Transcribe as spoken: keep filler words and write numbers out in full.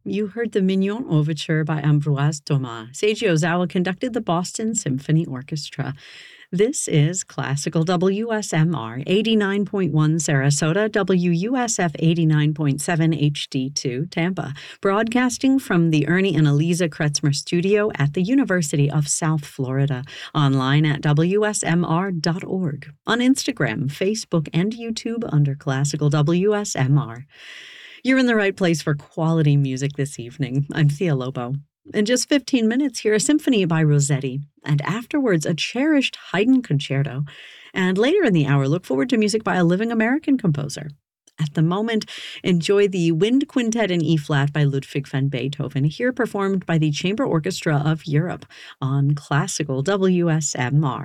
You heard the Mignon Overture by Ambroise Thomas. Seiji Ozawa conducted the Boston Symphony Orchestra. This is Classical W S M R eighty-nine point one Sarasota, W U S F eighty-nine point seven H D two Tampa, broadcasting from the Ernie and Eliza Kretzmer Studio at the University of South Florida, online at W S M R dot org, on Instagram, Facebook, and YouTube under Classical W S M R. You're in the right place for quality music this evening. I'm Thea Lobo. In just fifteen minutes, hear a symphony by Rossetti, and afterwards, a cherished Haydn concerto. And later in the hour, look forward to music by a living American composer. At the moment, enjoy the Wind Quintet in E-flat by Ludwig van Beethoven, here performed by the Chamber Orchestra of Europe on Classical W S M R.